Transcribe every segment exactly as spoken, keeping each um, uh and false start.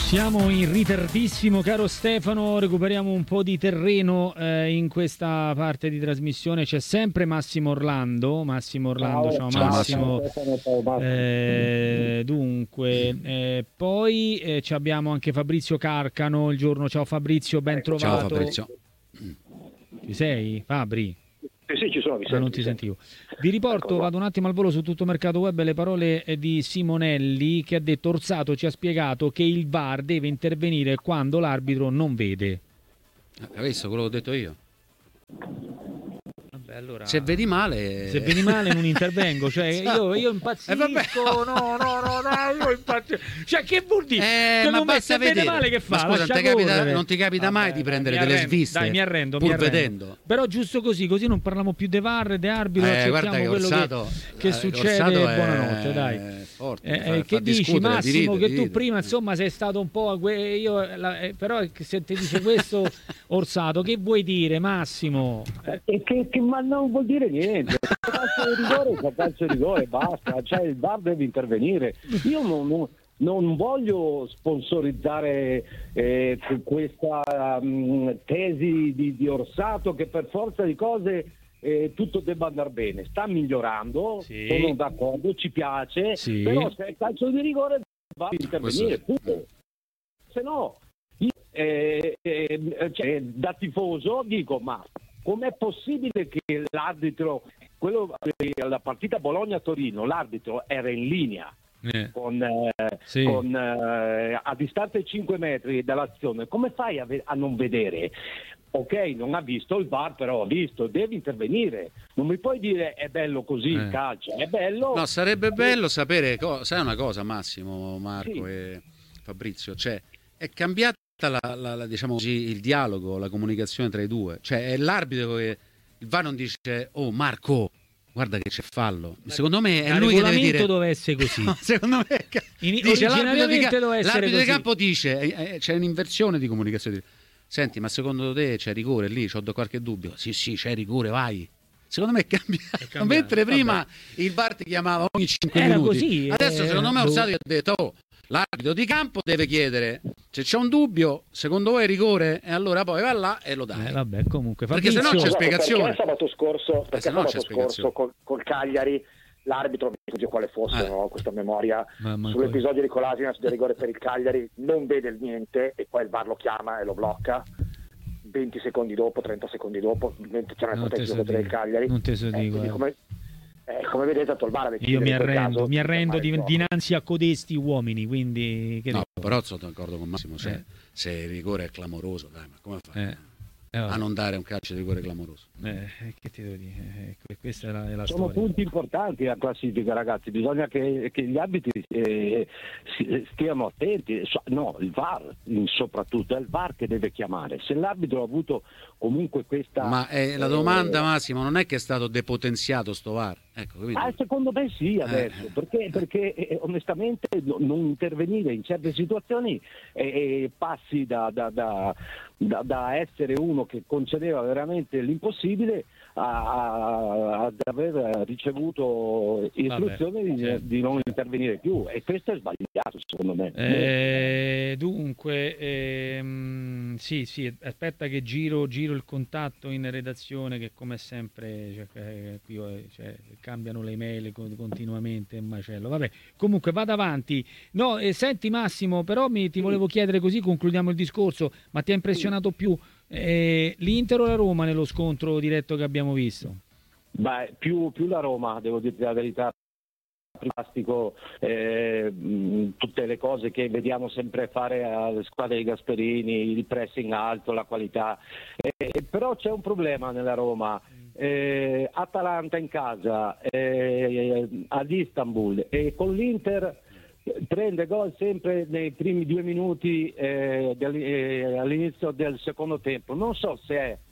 Siamo in ritardissimo, caro Stefano, recuperiamo un po' di terreno eh, in questa parte di trasmissione. C'è sempre Massimo Orlando. Massimo Orlando, ciao, ciao Massimo. Massimo. Eh, dunque, eh, poi eh, abbiamo anche Fabrizio Carcano il giorno. Ciao Fabrizio, ben trovato. Ciao Fabrizio. Ci sei, Fabri? Eh sì, ci sono, vi ah, sento, non ti vi sentivo. Vi riporto, ecco, vado un attimo al volo su Tutto Mercato Web, le parole di Simonelli, che ha detto: Orsato ci ha spiegato che il V A R deve intervenire quando l'arbitro non vede. Hai visto quello che ho detto io? Vabbè, allora, se vedi male, se vedi male non intervengo, cioè io, io impazzisco, eh, no, no, no, dai, io impazzisco. Cioè, che vuol dire? Eh, ma basta se vede male che fa? Ma scusa, non ti capita, non ti capita Vabbè, mai di prendere dai, delle arrendo, sviste? Dai, mi arrendo, pur mi arrendo. vedendo. Però giusto così, così non parliamo più di V A R, di arbitro, eh, accettiamo che quello Orsato, che, che eh, succede. Orsato è... Buonanotte, dai. Forte, eh, fa, eh, fa che dici, Massimo? dite, che dite. tu prima, insomma, sei stato un po' io, la, eh, però se ti dice questo Orsato, che vuoi dire, Massimo? Eh, e che, che ma non vuol dire niente. Calcio di rigore, calcio di rigore, basta. Cioè il V A R deve intervenire. Io non, non, non voglio sponsorizzare eh, questa um, tesi di, di Orsato che per forza di cose eh, tutto debba andare bene. Sta migliorando, sì, sono d'accordo, ci piace, sì, però se è calcio di rigore va a intervenire, tutto. Se no, io, eh, eh, cioè, da tifoso dico, ma com'è possibile che l'arbitro, quello, la partita Bologna-Torino, l'arbitro era in linea eh. con, eh, sì. con eh, a distanza di cinque metri dall'azione, come fai a, ve- a non vedere? Ok, non ha visto il V A R, però ha visto, devi intervenire. Non mi puoi dire è bello così il eh. calcio, è bello. No, sarebbe bello sapere, co- sai una cosa, Massimo, Marco sì. e Fabrizio, cioè è cambiata la, la, la, diciamo così, il dialogo, la comunicazione tra i due. Cioè è l'arbitro che il V A R non dice "Oh Marco, guarda che c'è fallo". Secondo me è il lui che deve dire dove essere così. No, secondo me In, dice l'arbitro, di, ca- l'arbitro di campo dice eh, eh, c'è un'inversione di comunicazione. Senti, ma secondo te c'è rigore lì? C'ho qualche dubbio. Sì, sì, c'è rigore, vai. Secondo me è cambiato. È cambiato. Mentre prima vabbè. il V A R ti chiamava ogni cinque Era minuti. Così, Adesso eh, secondo me Orsato gli ha detto "Oh, l'arbitro di campo deve chiedere se c'è un dubbio, secondo voi è rigore, e allora poi va là e lo dai". Eh, vabbè, comunque, perché se no c'è spiegazione. Perché sabato scorso, perché eh, no sabato scorso col, col Cagliari l'arbitro, mi dico quale fosse, eh. non ho questa memoria, Mamma sull'episodio di Kolasinac del rigore per il Cagliari, non vede niente e poi il V A R lo chiama e lo blocca. venti secondi dopo, trenta secondi dopo, mentre c'era il proteggio del Cagliari. Non te so eh, dico. Come, eh, come vedete, il V A R io mi arrendo, mi arrendo di, dinanzi a codesti uomini, quindi che no, dico? Però sono d'accordo con Massimo, cioè, eh. se il rigore è clamoroso, dai, ma come fai? Eh. Eh, a non dare un calcio di rigore clamoroso. Eh, che ti devo dire? Eh, questa è la, è la Sono storia. punti importanti la classifica, ragazzi. Bisogna che, che gli arbitri eh, stiano attenti. No, il V A R soprattutto, è il V A R che deve chiamare. Se l'arbitro ha avuto comunque questa... Ma eh, la domanda, eh, Massimo, non è che è stato depotenziato sto V A R? Ecco, ah, secondo me sì adesso, eh. perché, perché eh, onestamente no, non intervenire in certe situazioni eh, passi da, da, da, da, da essere uno che concedeva veramente l'impossibile a, ad aver ricevuto istruzioni di, certo. di non intervenire più, e questo è sbagliato secondo me. Eh, dunque ehm, sì sì aspetta che giro giro il contatto in redazione, che come sempre cioè, eh, qui cioè, cambiano le mail continuamente, è un macello. Vabbè, comunque vado avanti. No, eh, senti Massimo, però mi, ti volevo chiedere, così concludiamo il discorso, ma ti ha impressionato più eh, l'Inter o la Roma nello scontro diretto che abbiamo visto? Beh, più, più la Roma, devo dirti la verità. Plastico, eh, tutte le cose che vediamo sempre fare alle squadre di Gasperini, il pressing alto, la qualità, eh, però c'è un problema nella Roma. eh, Atalanta in casa, eh, ad Istanbul, e con l'Inter prende gol sempre nei primi due minuti eh, del, eh, all'inizio del secondo tempo. Non so se è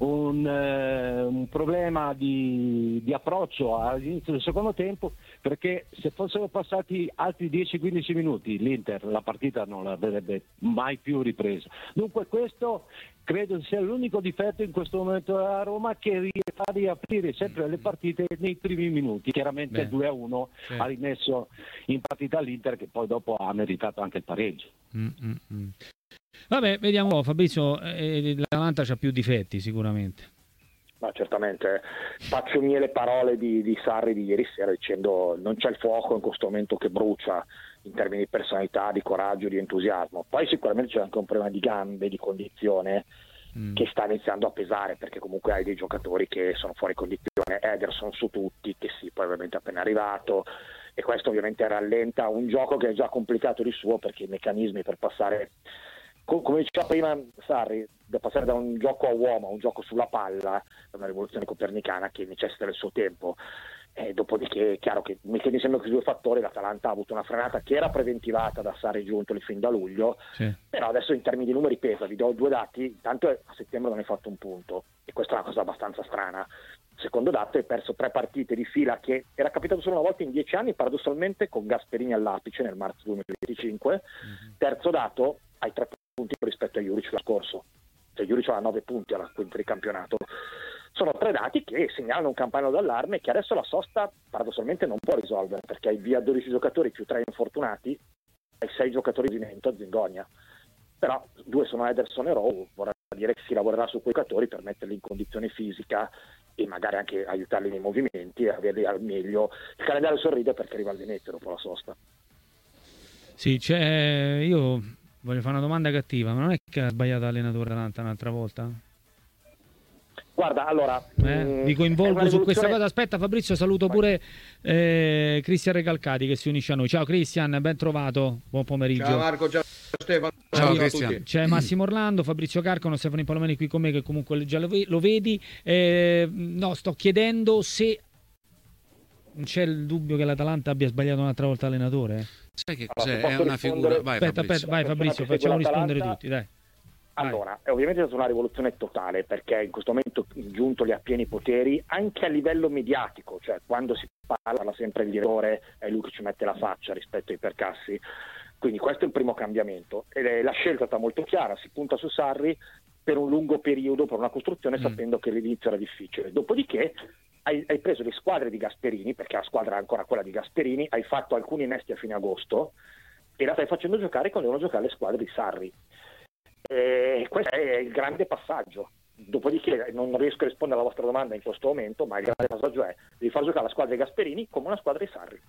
un, eh, un problema di, di approccio all'inizio del secondo tempo, perché se fossero passati altri dieci quindici minuti l'Inter la partita non l'avrebbe mai più ripresa. Dunque questo credo sia l'unico difetto in questo momento della Roma, che fa riaprire sempre le partite nei primi minuti. Chiaramente due a uno sì. ha rimesso in partita l'Inter, che poi dopo ha meritato anche il pareggio. Mm-mm. Vabbè, vediamo un po'. Fabrizio, eh, l'Atalanta c'ha più difetti sicuramente. Ma certamente, faccio mie le parole di, di Sarri di ieri sera dicendo non c'è il fuoco in questo momento che brucia in termini di personalità, di coraggio, di entusiasmo. Poi sicuramente c'è anche un problema di gambe, di condizione mm. che sta iniziando a pesare, perché comunque hai dei giocatori che sono fuori condizione, Ederson su tutti, che sì, poi ovviamente è appena arrivato, e questo ovviamente rallenta un gioco che è già complicato di suo, perché i meccanismi per passare, come diceva prima Sarri, da passare da un gioco a uomo a un gioco sulla palla è una rivoluzione copernicana che necessita del suo tempo. E dopodiché è chiaro che mettendo insieme questi due fattori l'Atalanta ha avuto una frenata che era preventivata da Sarri Giuntoli fin da luglio, sì. Però adesso in termini di numeri pesa. Vi do due dati: intanto a settembre non hai fatto un punto, e questa è una cosa abbastanza strana. Secondo dato, hai perso tre partite di fila, che era capitato solo una volta in dieci anni, paradossalmente, con Gasperini all'apice nel marzo duemilaventicinque. Mm-hmm. Terzo dato, hai tre punti rispetto a Juric l'anno scorso, cioè Juric ha nove punti alla quinta di campionato. Sono tre dati che segnalano un campanello d'allarme che adesso la sosta paradossalmente non può risolvere, perché hai via dodici giocatori più tre infortunati, hai sei giocatori di movimento a Zingonia. Però due sono Ederson e Rowe, vorrà dire che si lavorerà su quei giocatori per metterli in condizione fisica e magari anche aiutarli nei movimenti e averli al meglio. Il calendario sorride perché arriva il Venezia dopo la sosta. Sì, c'è... io voglio fare una domanda cattiva, ma non è che ha sbagliato l'allenatore Atalanta un'altra volta? Guarda, allora eh, mh, vi coinvolgo su questa cosa. Aspetta Fabrizio, saluto pure eh, Cristian Recalcati che si unisce a noi. Ciao Cristian, ben trovato, buon pomeriggio. Ciao Marco, ciao Stefano. Ciao, ciao a tutti. C'è Massimo Orlando, Fabrizio Carcano, Stefano Palomeni qui con me, che comunque già lo vedi. Eh, no, sto chiedendo se non c'è il dubbio che l'Atalanta abbia sbagliato un'altra volta allenatore. Sai che cos'è? Allora, è una figura. Vai, aspetta, Fabrizio. aspetta, vai Fabrizio, facciamo rispondere tutti, dai. Allora, è ovviamente stata una rivoluzione totale, perché in questo momento Giuntoli ha pieni poteri anche a livello mediatico, cioè quando si parla sempre il direttore è lui che ci mette la faccia rispetto ai percassi, quindi questo è il primo cambiamento. E la scelta è stata molto chiara, si punta su Sarri per un lungo periodo, per una costruzione, mm. sapendo che l'inizio era difficile. Dopodiché hai, hai preso le squadre di Gasperini, perché la squadra è ancora quella di Gasperini, hai fatto alcuni innesti a fine agosto e la stai facendo giocare quando devono giocare le squadre di Sarri. E questo è il grande passaggio. Dopodiché non riesco a rispondere alla vostra domanda in questo momento, ma il grande passaggio è di far giocare la squadra di Gasperini come una squadra di Sarri.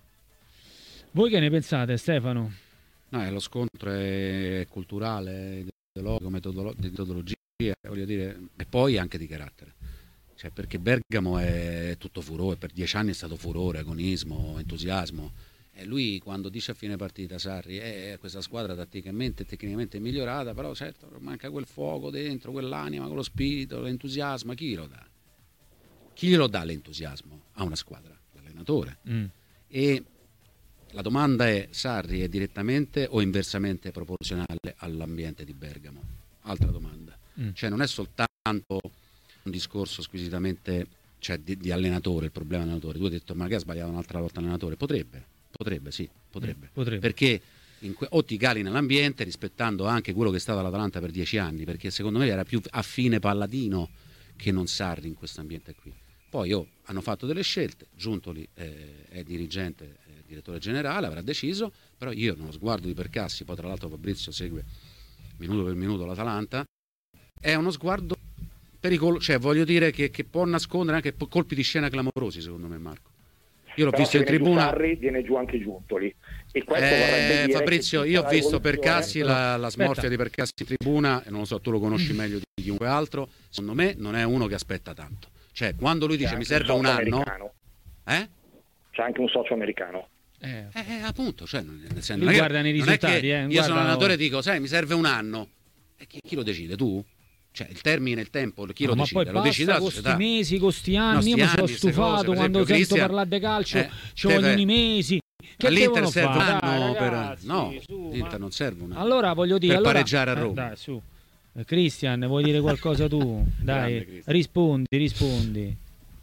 Voi che ne pensate, Stefano? No, lo scontro è culturale, ideologico, metodolo- di metodologia, voglio dire, e poi anche di carattere. Cioè, perché Bergamo è tutto furore, per dieci anni è stato furore, agonismo, entusiasmo. E lui quando dice a fine partita Sarri eh, questa squadra tatticamente e tecnicamente è migliorata, però certo manca quel fuoco dentro, quell'anima, quello spirito, l'entusiasmo, chi glielo dà? Chi glielo dà l'entusiasmo a una squadra? L'allenatore. Mm. E la domanda è: Sarri è direttamente o inversamente proporzionale all'ambiente di Bergamo? Altra domanda. Mm. Cioè non è soltanto un discorso squisitamente, cioè, di, di allenatore, il problema allenatore. Tu hai detto ma che ha sbagliato un'altra volta l'allenatore? Potrebbe. Potrebbe, sì, potrebbe. potrebbe. Perché in que- o ti cali nell'ambiente rispettando anche quello che è stato l'Atalanta per dieci anni, perché secondo me era più affine Palladino che non Sarri in questo ambiente qui. Poi oh, hanno fatto delle scelte, Giuntoli eh, è dirigente, è direttore generale, avrà deciso, però io nello sguardo di Percassi, poi tra l'altro Fabrizio segue minuto per minuto l'Atalanta, è uno sguardo pericoloso, cioè voglio dire che, che può nascondere anche colpi di scena clamorosi, secondo me, Marco. Io l'ho però visto in tribuna. Sarri, viene giù anche Giuntoli. E questo eh, dire Fabrizio, io ho visto Percassi, però... la, la smorfia di Percassi in tribuna, e non lo so, tu lo conosci meglio di chiunque altro. Secondo me non è uno che aspetta tanto. Cioè, quando lui dice mi serve un, un anno, americano. eh? C'è anche un socio americano. Eh, eh appunto, cioè, nel senso, non guardano i risultati. Eh, io guardano... sono allenatore e dico, sai, mi serve un anno. E chi, chi lo decide? Tu? Cioè il termine, il tempo, chi no, lo decide? Ma poi lo decide con sti mesi, con sti anni, no, sti io mi sono stufato cose, quando esempio, sento parlare di calcio, eh, ci vogliono i mesi. Che all'Inter serve fare? un anno Dai, per... ragazzi, no, su, l'Inter ma... non serve un anno allora voglio dire, per allora... pareggiare a Roma. Eh, dai, su. Cristian, vuoi dire qualcosa tu? Dai, rispondi, rispondi.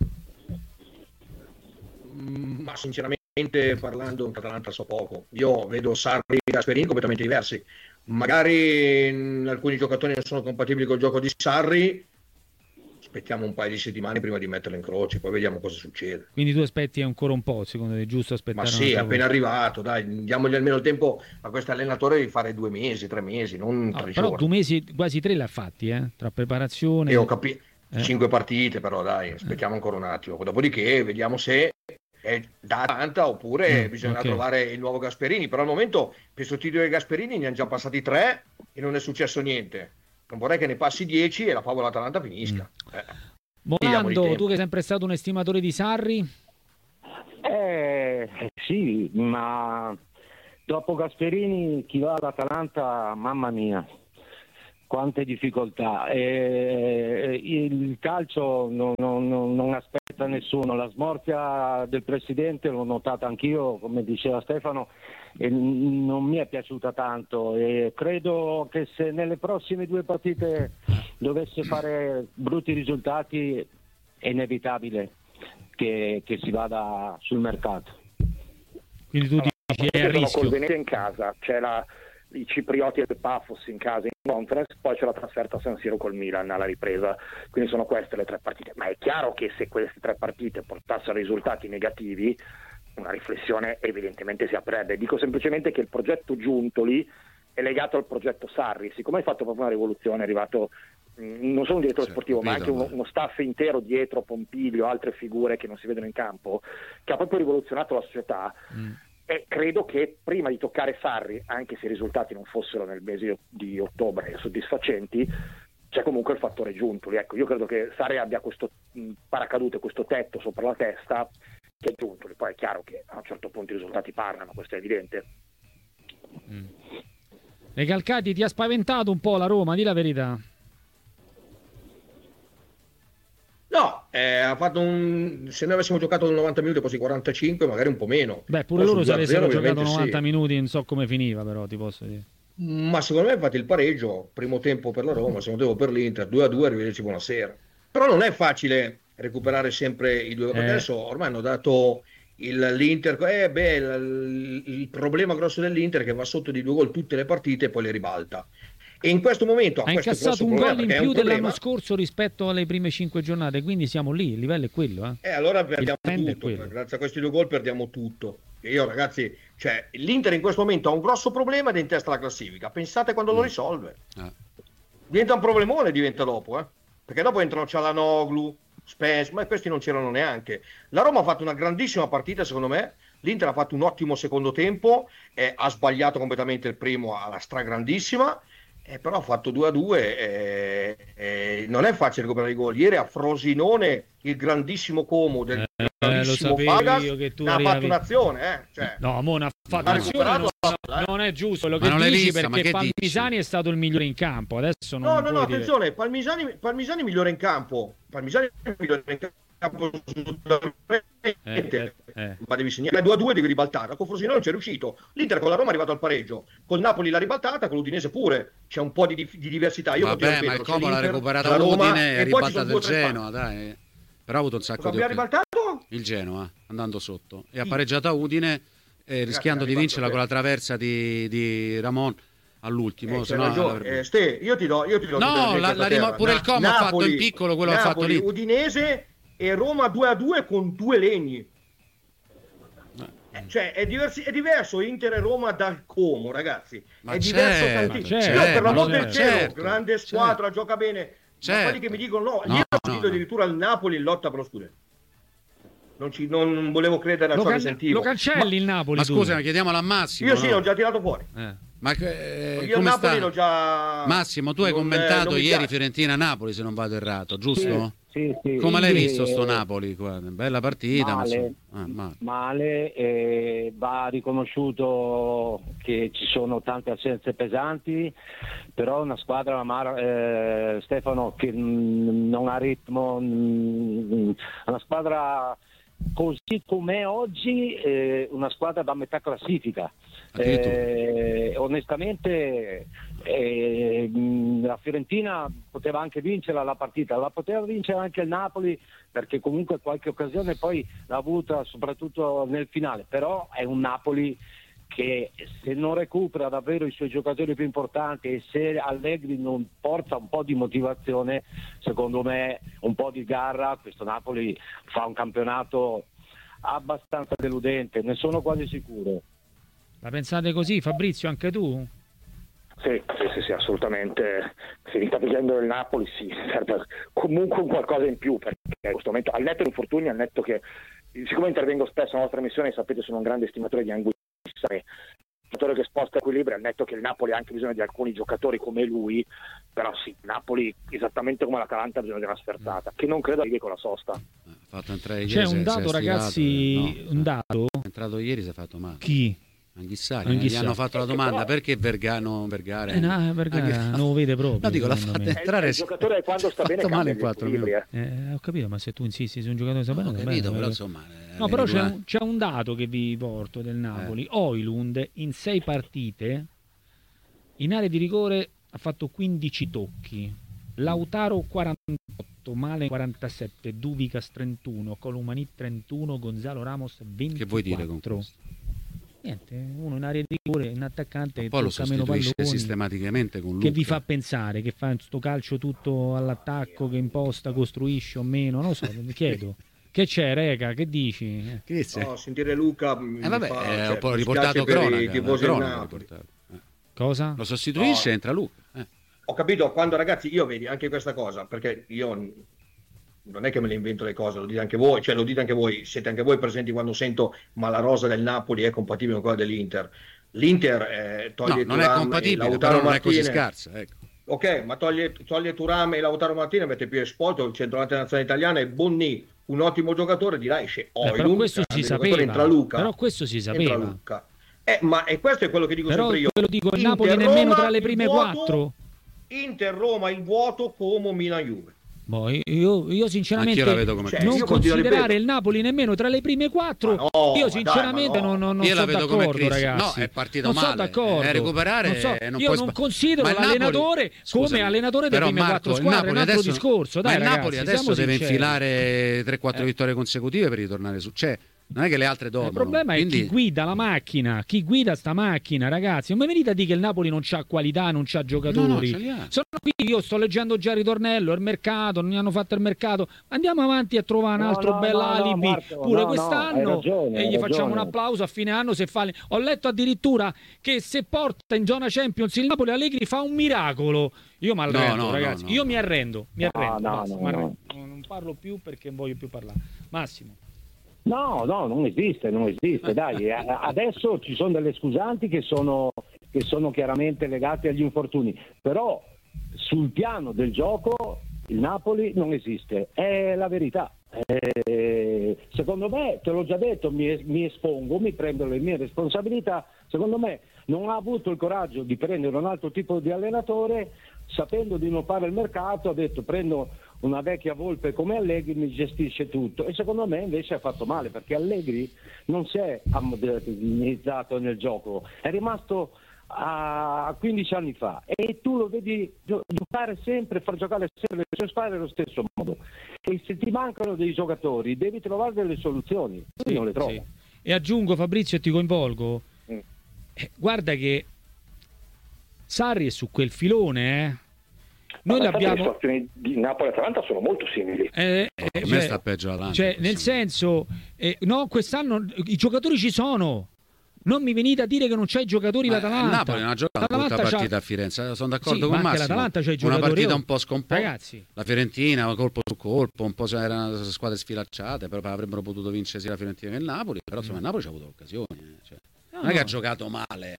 Ma sinceramente parlando, in Atalanta so poco. Io vedo Sarri e Gasperini completamente diversi. Magari alcuni giocatori non sono compatibili col gioco di Sarri. Aspettiamo un paio di settimane prima di metterlo in croce, poi vediamo cosa succede. Quindi tu aspetti ancora un po', secondo te è giusto aspettare? Ma sì, è appena arrivato, dai, diamogli almeno il tempo a questo allenatore di fare due mesi, tre mesi, non no, tre però giorni. due mesi, quasi tre l'ha fatti, eh? Tra preparazione... E ho capito, eh. cinque partite però dai, aspettiamo ancora un attimo. Dopodiché vediamo se è da tanta oppure mm, bisogna okay. trovare il nuovo Gasperini. Però al momento per sostituire Gasperini ne hanno già passati tre e non è successo niente. Non vorrei che ne passi dieci e la favola Atalanta finisca. Mm. Eh. Bonando, tu che sei sempre stato un estimatore di Sarri? Eh sì, ma dopo Gasperini chi va all'Atalanta, mamma mia, quante difficoltà. Eh, il calcio non, non, non aspetta nessuno, la smorfia del presidente l'ho notata anch'io, come diceva Stefano, e non mi è piaciuta tanto e credo che se nelle prossime due partite dovesse fare brutti risultati è inevitabile che, che si vada sul mercato. Quindi tu dici è a rischio. Col Venezia in casa, c'è la, i ciprioti e il Pafos in casa in conference, poi c'è la trasferta a San Siro col Milan alla ripresa, quindi sono queste le tre partite, ma è chiaro che se queste tre partite portassero risultati negativi una riflessione evidentemente si aprirebbe. Dico semplicemente che il progetto Giuntoli è legato al progetto Sarri, siccome hai fatto proprio una rivoluzione, è arrivato mh, non solo un direttore certo, sportivo ma anche uno, uno staff intero dietro, Pompilio, altre figure che non si vedono in campo, che ha proprio rivoluzionato la società. Mm. E credo che prima di toccare Sarri, anche se i risultati non fossero nel mese di ottobre soddisfacenti, c'è comunque il fattore Giuntoli. Ecco, io credo che Sarri abbia questo mh, paracadute, questo tetto sopra la testa che è Giuntoli. Poi è chiaro che a un certo punto i risultati parlano, questo è evidente. Mm. Recalcati, ti ha spaventato un po' la Roma, di la verità? No, eh, ha fatto un... se noi avessimo giocato novanta minuti quasi quarantacinque, magari un po' meno. Beh, pure loro se avessero giocato novanta sì. minuti non so come finiva, però ti posso dire. Ma secondo me infatti il pareggio, primo tempo per la Roma, secondo tempo per l'Inter, due a due, arrivederci, buonasera. Però non è facile recuperare sempre i due, perché eh. adesso ormai hanno dato il, l'Inter, eh beh, il, il problema grosso dell'Inter è che va sotto di due gol tutte le partite e poi le ribalta. E in questo momto ha incassato un gol in più dell'anno scorso rispetto alle prime cinque giornate, quindi siamo lì, il livello è quello. Eh, eh allora perdiamo tutto, grazie a questi due gol perdiamo tutto. E io ragazzi, cioè l'Inter in questo momento ha un grosso problema ed è in testa alla classifica, pensate quando mm. lo risolve. Eh. Diventa un problemone, diventa dopo, eh? Perché dopo entrano Cialanoglu, Spence, ma questi non c'erano neanche. La Roma ha fatto una grandissima partita secondo me, l'Inter ha fatto un ottimo secondo tempo, eh, ha sbagliato completamente il primo alla stragrandissima. Eh, però ha fatto due a due, eh, eh, non è facile recuperare i gol. Ieri a Frosinone il grandissimo Como del eh, grandissimo Fagas ha fatto un'azione eh. cioè, no, mo ha fatto un'azione non, eh. non è giusto quello che dici vista, perché Palmisani dici? È stato il migliore in campo adesso non no no no dire... attenzione, Palmisani, Palmisani migliore in campo Palmisani migliore in campo eh, eh, eh. ma devi segnare due a due, devi ribaltare. Con Frosinone non c'è riuscito. L'Inter con la Roma è arrivato al pareggio, col Napoli l'ha ribaltata, con l'Udinese pure c'è un po' di, di diversità. Io vabbè, ma il Como l'ha recuperata l'Udine e ha ribaltato il Genoa, dai. Però ha avuto un sacco di ha ribaltato il Genoa andando sotto e ha pareggiato a Udine eh, rischiando di vincerla con la traversa di, di Ramon all'ultimo. Eh, se no, eh, Ste, io ti do, io ti do no, la, la rima, pure il Como Napoli, ha fatto in piccolo quello Napoli, ha fatto lì. Udinese e Roma due a due con due legni. Eh, cioè è, diversi, è diverso Inter e Roma dal Como, ragazzi. Ma è diverso tantissimo. Certo, no, per l'amor del cielo, certo, grande squadra, certo. Gioca bene. Certo. Ma quelli che mi dicono no, no io ho no, sentito no. addirittura il Napoli in lotta per lo scudetto. Non, ci, non volevo credere a ciò can- che sentivo. Lo cancelli ma, il Napoli. Ma scusa, chiediamolo a Massimo. Io no? sì, l'ho già tirato fuori. Eh. Ma eh, io come Napoli sta? l'ho già... Massimo, tu hai non, commentato eh, ieri Fiorentina-Napoli, se non vado errato, giusto? Sì, sì, sì. Come l'hai Quindi, visto sto Napoli? Qua? Bella partita. Male, ma so... ah, male. male eh, va riconosciuto che ci sono tante assenze pesanti, però una squadra, eh, Stefano, che mh, non ha ritmo, mh, una squadra... Così com'è oggi, eh, una squadra da metà classifica, Eh, onestamente eh, la Fiorentina poteva anche vincere la partita, la poteva vincere anche il Napoli, perché comunque qualche occasione poi l'ha avuta soprattutto nel finale, però è un Napoli che se non recupera davvero i suoi giocatori più importanti e se Allegri non porta un po' di motivazione, secondo me un po' di garra, questo Napoli fa un campionato abbastanza deludente, ne sono quasi sicuro. La pensate così, Fabrizio, anche tu? Sì, sì, sì, sì, assolutamente. Se mi sta pigliando il Napoli, sì, serve comunque un qualcosa in più, perché in questo momento, al netto di infortuni, al netto che, siccome intervengo spesso nella nostra missione, sapete, sono un grande estimatore di Anguissa, un giocatore che sposta equilibrio, al netto che il Napoli ha anche bisogno di alcuni giocatori come lui, però sì, Napoli, esattamente come l'Atalanta, ha bisogno di una sferzata, che non credo arrivi con la sosta. Fatto entrare C'è ieri, un dato, si è ragazzi, stirato, un dato? È entrato ieri, si è fatto male. Chi? Anghissari, Anghissari. gli hanno fatto la domanda perché Vergano Vergare eh no, Vergara anche... non lo vede proprio. No, dico, l'ha secondo fatta me. entrare, è il giocatore quando sta bene fatto male in cambia gli quattro minuti. equilibri, Eh, ho capito, ma se tu insisti su un giocatore sta bene, Ho va capito, bene, però eh. insomma, No, però c'è eh. un, c'è un dato che vi porto del Napoli. Oilund in sei partite in area di rigore ha fatto quindici tocchi, Lautaro quarantotto, Malen quarantasette, Duvicas trentuno, Colomani trentuno, Gonzalo Ramos ventiquattro. Che vuoi dire con questo? Niente, uno in area di rigore, un attaccante che poi lo tocca meno sostituisce palloni, sistematicamente con Luca. che vi fa pensare che fa sto calcio tutto all'attacco, che imposta, costruisce o meno, non lo so, mi chiedo. Che c'è, Rega? Che dici? Che dice? No, sentire Luca mi Eh vabbè, fa, è cioè, un po' mi riportato spiace per cronaca, i tifosi del cronaca Napoli. riportato. Eh. Cosa? Lo sostituisce, No. entra Luca. Eh. Ho capito, quando ragazzi, io vedi anche questa cosa, perché io non è che me le invento le cose, lo dite anche voi, cioè lo dite anche voi, siete anche voi presenti quando sento ma la rosa del Napoli è compatibile con quella dell'Inter. L'Inter eh, toglie No, non è Thuram e compatibile, Lautaro però non è così Martinez. scarsa, ecco. Ok, ma toglie, toglie Thuram e Lautaro Martinez, mette più Esposito, il centravanti nazionale italiana, e Bonni, un ottimo giocatore, dirà esce Eh, Oilund, però questo si sapeva, entra Luca, però questo si entra sapeva. Luca. Eh, ma e questo è quello che dico Però sempre io. quello dico, il Inter, Napoli nemmeno Roma, tra le il prime vuoto, quattro. Inter Roma il vuoto come Milan Juve. Boh, io, io sinceramente Anch'io la vedo come Cioè, non io continuo a considerare ripetere. il Napoli nemmeno tra le prime quattro. Ma no, io ma sinceramente dai, ma no. non, non, non Io la sono vedo come d'accordo, crisi. ragazzi. No, è partito non male. sono d'accordo. È recuperare, Non so, non io puoi non sba- considero Ma il Napoli- l'allenatore Scusami, come allenatore delle però prime Marco, quattro il squadre. Napoli È un altro adesso- discorso. Dai, ma il ragazzi, Napoli adesso siamo deve sinceri. infilare tre quattro Eh. vittorie consecutive per ritornare su. Cioè, non è che le altre dormono. Il problema è Quindi... chi guida la macchina, chi guida sta macchina, ragazzi. Non mi venite a dire che il Napoli non c'ha qualità, non c'ha giocatori. No, no, ce li ha. Sono qui, io sto leggendo già il ritornello, il mercato, non hanno fatto il mercato. Andiamo avanti a trovare un No, altro no, bel no, no, alibi Marco, pure no, no, quest'anno hai ragione, e hai gli facciamo un ragione. applauso a fine anno se fa. Ho letto addirittura che se porta in zona Champions il Napoli, Allegri fa un miracolo. Io mi arrendo, No, no, ragazzi. no, no. Io mi arrendo, mi No, arrendo. no, basta, no, mi arrendo. no. Non parlo più perché non voglio più parlare. Massimo. No, no, non esiste, non esiste. Dai, a- adesso ci sono delle scusanti che sono, che sono chiaramente legate agli infortuni, però sul piano del gioco il Napoli non esiste, è la verità. Eh, secondo me, te l'ho già detto, mi, es- mi espongo, mi prendo le mie responsabilità. Secondo me non ha avuto il coraggio di prendere un altro tipo di allenatore, sapendo di non fare il mercato, ha detto prendo una vecchia volpe come Allegri, mi gestisce tutto, e secondo me invece ha fatto male, perché Allegri non si è modernizzato nel gioco, è rimasto a quindici anni fa e tu lo vedi gio- giocare sempre, far giocare sempre le sue squadre allo stesso modo, e se ti mancano dei giocatori devi trovare delle soluzioni. Io Sì, non le trovo. sì. E aggiungo, Fabrizio, e ti coinvolgo. Mm. Eh, guarda che Sarri è su quel filone, eh. Noi Ma l'abbiamo. le situazioni di Napoli e Atalanta sono molto simili. Eh, No, eh, per me cioè, sta peggio l'Atalanta, cioè, nel possiamo- senso, eh, no, quest'anno i giocatori ci sono. Non mi venite a dire che non c'è i giocatori Ma l'Atalanta. il Napoli non ha giocato tutta la L'Atalanta partita c'ha- a Firenze, sono d'accordo Sì, con ma anche Massimo. l'Atalanta c'ha i Una giocatori, partita oh. un po' scomposta. Ragazzi. La Fiorentina colpo su colpo, un po' erano squadre sfilacciate, però avrebbero potuto vincere sia la Fiorentina che il Napoli, però insomma il Napoli ci ha avuto occasioni, eh, cioè. No, non è che no. ha giocato male.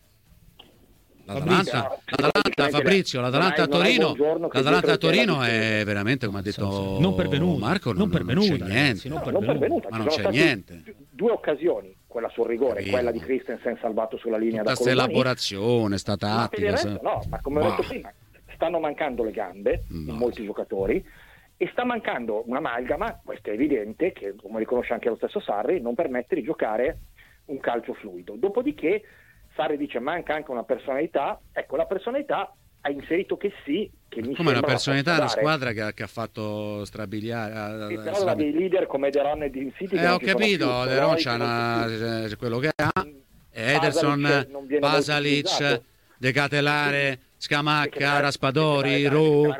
Fabrizio. L'Atalanta, l'Atalanta Fabrizio, l'Atalanta a Non hai- non hai Torino, buongiorno che l'Atalanta a dietro di te la Torino è difesa. veramente, come ha detto non pervenuta, Marco, non non, pervenuta, c'è ragazzi, niente. non No, pervenuta. non pervenuta, Ma ci non sono c'è state niente. due occasioni, quella sul rigore, Capito. quella di Christensen salvato sulla linea Tutta da questa Colomani. elaborazione, sta Ma per il tattica. resto sa- no, ma come ho Ma- detto prima, stanno mancando le gambe Ma- in molti giocatori e sta mancando un'amalgama, questo è evidente, che come riconosce anche lo stesso Sarri, non permette di giocare un calcio fluido. Dopodiché Sarri dice manca anche una personalità, ecco la personalità ha inserito che sì, che mi come una personalità, una dare. squadra che, che ha fatto strabiliare, Sì, però strab... dei leader come De Ron e Dean City eh, ho capito, De Ron c'ha una, quello che ha, Ederson, Pasalic, De Catelare, Scamacca, Raspadori, Ro.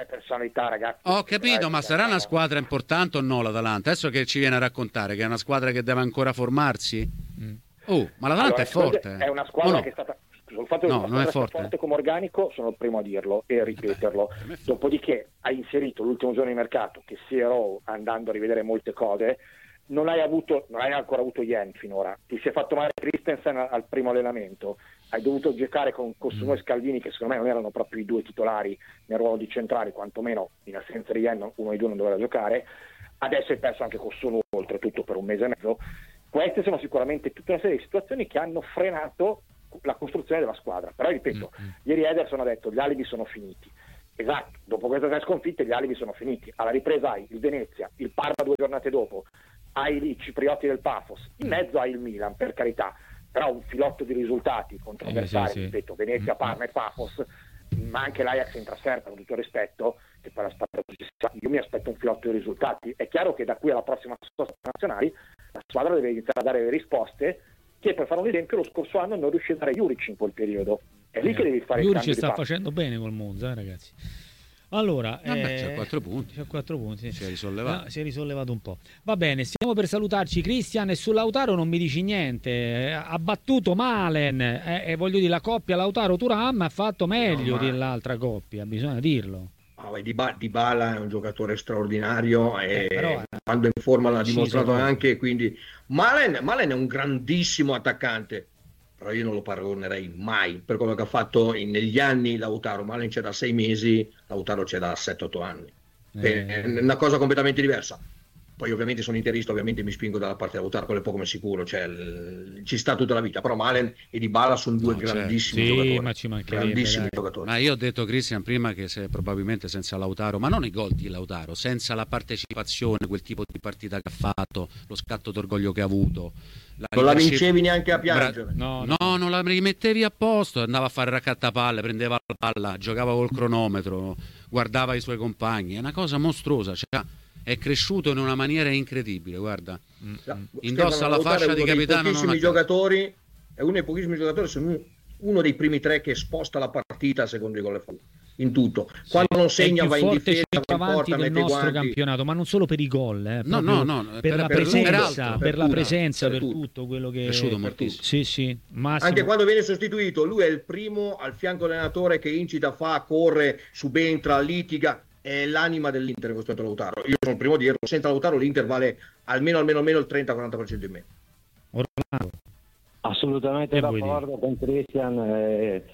Ho capito, ma sarà una squadra importante o no l'Atalanta? Adesso che ci viene a raccontare che è una squadra che deve ancora formarsi? Mm. Oh, ma l'Atalanta allora, è forte. È una squadra no? che è stata sul fatto che no, non è forte. forte come organico, sono il primo a dirlo e a ripeterlo. Beh, dopodiché hai inserito l'ultimo giorno di mercato che si era andando a rivedere molte cose. Non hai avuto, non hai ancora avuto Yen finora, ti si è fatto male Christensen al primo allenamento, hai dovuto giocare con Cossunu e Scalvini che secondo me non erano proprio i due titolari nel ruolo di centrali, quantomeno in assenza di Yen uno dei due non doveva giocare, adesso hai perso anche Cossunu oltretutto per un mese e mezzo. Queste sono sicuramente tutta una serie di situazioni che hanno frenato la costruzione della squadra, però ripeto, mm-hmm. ieri Ederson ha detto gli alibi sono finiti. Esatto, dopo queste tre sconfitte gli alibi sono finiti, alla ripresa hai il Venezia, il Parma due giornate dopo, hai i ciprioti del Pafos, in mezzo hai il Milan, per carità, però un filotto di risultati contro avversari, eh, sì, sì. ripeto, Venezia, Parma e Pafos, ma anche l'Ajax in trasferta, con tutto il rispetto, che poi la squadra io mi aspetto un filotto di risultati. È chiaro che da qui alla prossima sosta nazionali la squadra deve iniziare a dare le risposte, che per fare un esempio lo scorso anno non riuscì a dare Juric in quel periodo. È lì eh, che devi fare Juric sta passi. facendo bene col Monza, eh, ragazzi. Allora, Vabbè, eh, c'ha quattro punti. C'ha quattro punti. Si è risollevato. No, si è risollevato un po'. Va bene, stiamo per salutarci. Cristian, e su Lautaro non mi dici niente. Ha battuto Malen e eh, voglio dire, la coppia Lautaro-Thuram ha fatto meglio no, ma... dell'altra coppia, bisogna dirlo. Oh, Dybala è un giocatore straordinario e eh, però, quando è in forma l'ha dimostrato anche, quindi Malen, Malen è un grandissimo attaccante, però io non lo paragonerei mai per quello che ha fatto in, negli anni Lautaro. Malen c'è da sei mesi, Lautaro c'è da sette otto anni, eh. è una cosa completamente diversa. Poi ovviamente sono interista, ovviamente mi spingo dalla parte di Lautaro, quello è poco ma sicuro, cioè, l... ci sta tutta la vita, però Malen e Dybala sono due no, grandissimi certo. giocatori, sì, ma ci grandissimi dai. giocatori. Ma io ho detto, Cristian, prima che se probabilmente senza Lautaro, ma non i gol di Lautaro, senza la partecipazione, quel tipo di partita che ha fatto, lo scatto d'orgoglio che ha avuto, la non la vincevi neanche a piangere. No, no, no, non la rimettevi a posto, andava a fare raccattapalle, prendeva la palla, giocava col cronometro, guardava i suoi compagni, è una cosa mostruosa, cioè, è cresciuto in una maniera incredibile, guarda, no, indossa la fascia di capitano, non giocatori, è uno dei pochissimi giocatori, sono uno dei primi tre che sposta la partita secondo i gol in tutto, quando sì, non segna va in difesa, va in porta, del nostro guanti. campionato, ma non solo per i gol, eh, no, no, no, per, per la per presenza, per, per la presenza, per, per tutto, tutto quello che è cresciuto moltissimo. Sì, sì, Massimo. Anche quando viene sostituito, lui è il primo al fianco dell'allenatore che incita, fa, corre, subentra, litiga. È l'anima dell'Inter con Lautaro. Io sono il primo a dirlo, senza Lautaro l'Inter vale almeno almeno almeno il trenta quaranta per cento in meno. Orlando. Assolutamente d'accordo con Cristian, eh,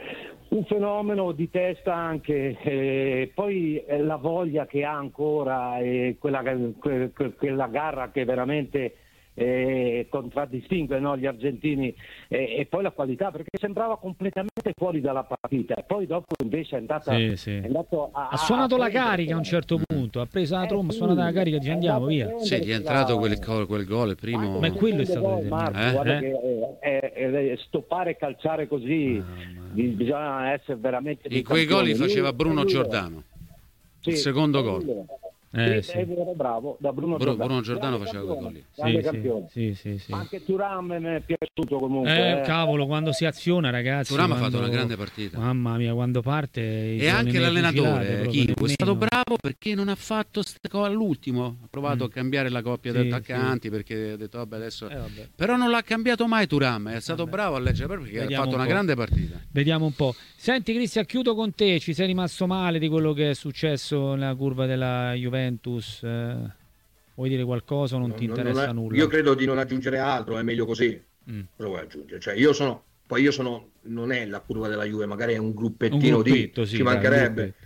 un fenomeno di testa anche, eh, poi eh, la voglia che ha ancora, eh, quella, que, que, quella garra che veramente eh, contraddistingue, no, gli argentini, eh, e poi la qualità, perché sembrava completamente fuori dalla partita, e poi dopo invece è andata sì, sì. È andato a, ha suonato a la carica a un certo punto, ha preso la tromba, ha suonato la carica, dice andiamo via. Sì, gli è entrato quel, quel gol, il primo. Ma quello è stato gol, Marco, eh? guarda eh? che è, è, è stoppare e calciare così, ah, bisogna essere veramente in quei gol li faceva Bruno lui, Giordano, sì, il secondo gol. Eh, sì, è vero, bravo, da Bruno Bruno Giordano, Bruno Giordano faceva quel gol lì. Sì, sì, sì, sì. Anche Thuram mi è piaciuto comunque. Eh, eh. cavolo, quando si aziona, ragazzi. Thuram quando... ha fatto una grande partita. Mamma mia, quando parte. E anche l'allenatore, Chico, è stato bravo perché non ha fatto ste cose all'ultimo. Ha provato mm. a cambiare la coppia sì, di attaccanti sì. perché ha detto vabbè adesso. Eh, vabbè. Però non l'ha cambiato mai Thuram, è stato vabbè. bravo a leggere perché Vediamo ha fatto una grande partita. Vediamo un po'. Senti Cristian, chiudo con te, ci sei rimasto male di quello che è successo nella curva della Juventus? Eh, vuoi dire qualcosa o non, non ti interessa non è, nulla? Io credo di non aggiungere altro, è meglio così. Mm. Cosa vuoi aggiungere? Cioè io sono, poi io sono, non è la curva della Juve, magari è un gruppettino un di, sì, ci mancherebbe.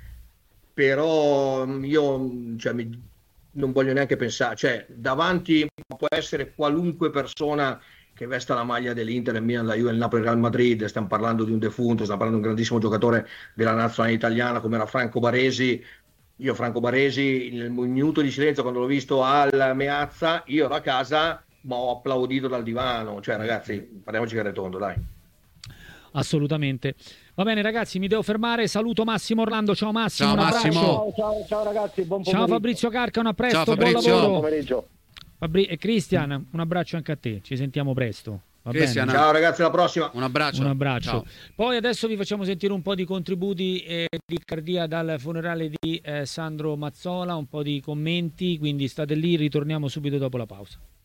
Però io cioè, mi, non voglio neanche pensare, cioè davanti può essere qualunque persona che vesta la maglia dell'Inter, il Milan, la Juve, il Napoli, il Real Madrid, stiamo parlando di un defunto, stiamo parlando di un grandissimo giocatore della nazionale italiana come era Franco Baresi. Io Franco Baresi, nel minuto di silenzio quando l'ho visto al Meazza, io ero a casa ma ho applaudito dal divano, cioè ragazzi, parliamoci che è tondo, dai. assolutamente. Va bene ragazzi, mi devo fermare, saluto Massimo Orlando, ciao Massimo, ciao, un Massimo. Ciao, ciao, ciao ragazzi, buon pomeriggio. Ciao Fabrizio Carcano, a presto, ciao, buon Fabrizio. lavoro. Buon pomeriggio. Fabri- e Cristian, un abbraccio anche a te, ci sentiamo presto. Va Cristian, bene? Ciao ragazzi, alla prossima. Un abbraccio. Un abbraccio. Ciao. Poi adesso vi facciamo sentire un po' di contributi eh, di cardia dal funerale di eh, Sandro Mazzola, un po' di commenti, quindi state lì, ritorniamo subito dopo la pausa.